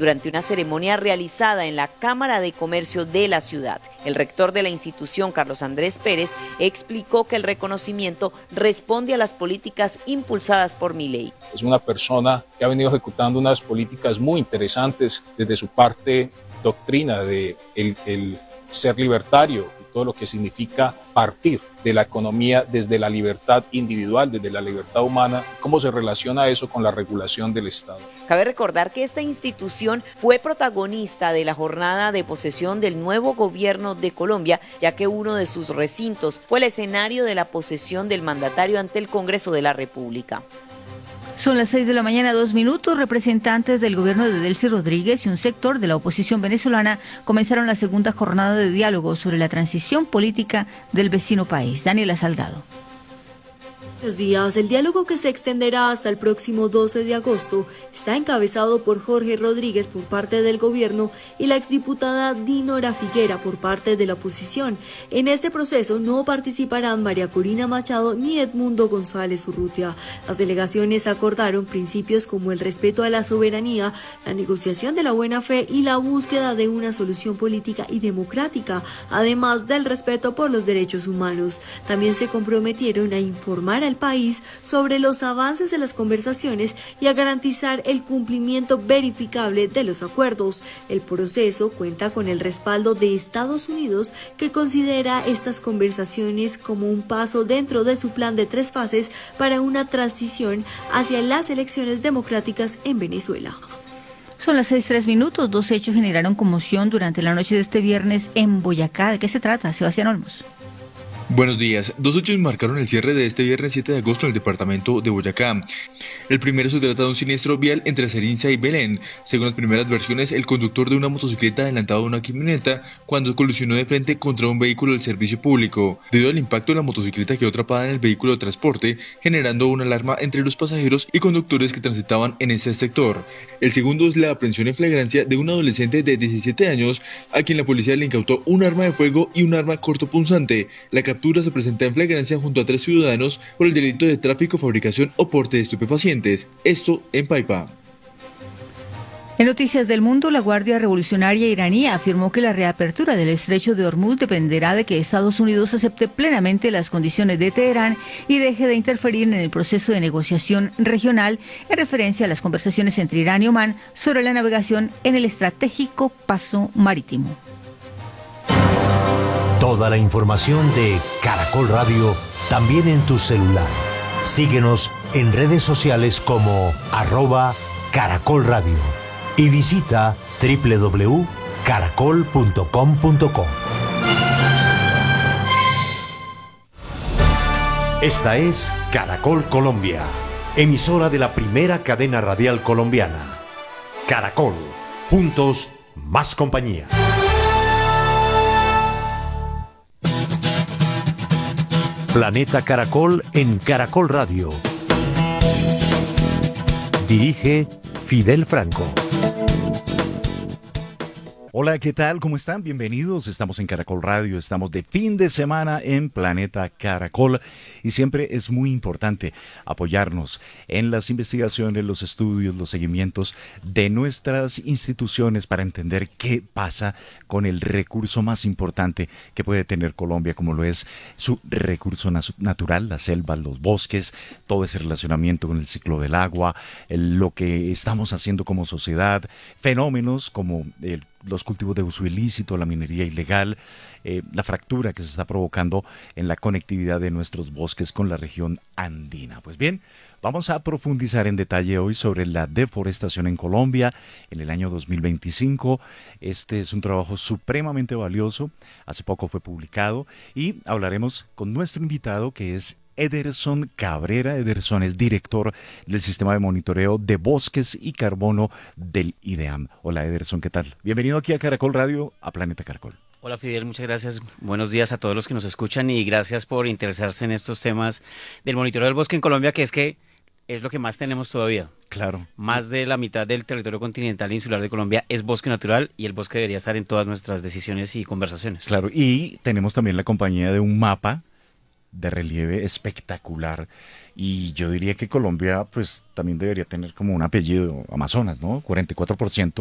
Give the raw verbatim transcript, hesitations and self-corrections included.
durante una ceremonia realizada en la Cámara de Comercio de la ciudad. El rector de la institución, Carlos Andrés Pérez, explicó que el reconocimiento responde a las políticas impulsadas por Milei. Es una persona que ha venido ejecutando unas políticas muy interesantes desde su parte doctrina de el, el ser libertario y todo lo que significa partir de la economía desde la libertad individual, desde la libertad humana, cómo se relaciona eso con la regulación del Estado. Cabe recordar que esta institución fue protagonista de la jornada de posesión del nuevo gobierno de Colombia, ya que uno de sus recintos fue el escenario de la posesión del mandatario ante el Congreso de la República. Son las seis de la mañana, dos minutos. Representantes del gobierno de Delcy Rodríguez y un sector de la oposición venezolana comenzaron la segunda jornada de diálogo sobre la transición política del vecino país. Daniela Salgado. Buenos días. El diálogo, que se extenderá hasta el próximo doce de agosto, está encabezado por Jorge Rodríguez por parte del gobierno y la exdiputada Dinora Figuera por parte de la oposición. En este proceso no participarán María Corina Machado ni Edmundo González Urrutia. Las delegaciones acordaron principios como el respeto a la soberanía, la negociación de la buena fe y la búsqueda de una solución política y democrática, además del respeto por los derechos humanos. También se comprometieron a informar al país sobre los avances de las conversaciones y a garantizar el cumplimiento verificable de los acuerdos. El proceso cuenta con el respaldo de Estados Unidos, que considera estas conversaciones como un paso dentro de su plan de tres fases para una transición hacia las elecciones democráticas en Venezuela. Son las seis, tres minutos. Dos hechos generaron conmoción durante la noche de este viernes en Boyacá. ¿De qué se trata, Sebastián Olmos? Buenos días. Dos hechos marcaron el cierre de este viernes siete de agosto en el departamento de Boyacá. El primero se trata de un siniestro vial entre Cerinza y Belén. Según las primeras versiones, el conductor de una motocicleta adelantaba a una camioneta cuando colisionó de frente contra un vehículo del servicio público. Debido al impacto, la motocicleta quedó atrapada en el vehículo de transporte, generando una alarma entre los pasajeros y conductores que transitaban en ese sector. El segundo es la aprehensión en flagrancia de un adolescente de diecisiete años, a quien la policía le incautó un arma de fuego y un arma cortopunzante. La captura se presenta en flagrancia junto a tres ciudadanos por el delito de tráfico, fabricación o porte de estupefacientes. Esto en Paipa. En Noticias del Mundo, la Guardia Revolucionaria iraní afirmó que la reapertura del estrecho de Hormuz dependerá de que Estados Unidos acepte plenamente las condiciones de Teherán y deje de interferir en el proceso de negociación regional, en referencia a las conversaciones entre Irán y Omán sobre la navegación en el estratégico paso marítimo. Toda la información de Caracol Radio también en tu celular. Síguenos en redes sociales como arroba Caracol Radio y visita doble u doble u doble u punto caracol punto com punto co. Esta es Caracol Colombia, emisora de la primera cadena radial colombiana. Caracol, juntos más compañía. Planeta Caracol en Caracol Radio. Dirige Fidel Franco. Hola, ¿qué tal? ¿Cómo están? Bienvenidos. Estamos en Caracol Radio, estamos de fin de semana en Planeta Caracol y siempre es muy importante apoyarnos en las investigaciones, los estudios, los seguimientos de nuestras instituciones para entender qué pasa con el recurso más importante que puede tener Colombia, como lo es su recurso natural, las selvas, los bosques, todo ese relacionamiento con el ciclo del agua, el, lo que estamos haciendo como sociedad, fenómenos como el los cultivos de uso ilícito, la minería ilegal, eh, la fractura que se está provocando en la conectividad de nuestros bosques con la región andina. Pues bien, vamos a profundizar en detalle hoy sobre la deforestación en Colombia en el año dos mil veinticinco. Este es un trabajo supremamente valioso, hace poco fue publicado y hablaremos con nuestro invitado, que es Ederson Cabrera. Ederson es director del Sistema de Monitoreo de Bosques y Carbono del IDEAM. Hola Ederson, ¿qué tal? Bienvenido aquí a Caracol Radio, a Planeta Caracol. Hola Fidel, muchas gracias. Buenos días a todos los que nos escuchan y gracias por interesarse en estos temas del monitoreo del bosque en Colombia, que es que es lo que más tenemos todavía. Claro. Más de la mitad del territorio continental e insular de Colombia es bosque natural y el bosque debería estar en todas nuestras decisiones y conversaciones. Claro, y tenemos también la compañía de un mapa de relieve espectacular y yo diría que Colombia pues también debería tener como un apellido Amazonas, ¿no? cuarenta y cuatro por ciento